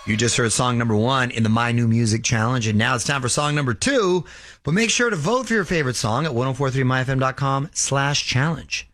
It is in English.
You just heard song number 1 in the My New Music Challenge, and now it's time for song number 2. But make sure to vote for your favorite song at 1043myfm.com/challenge.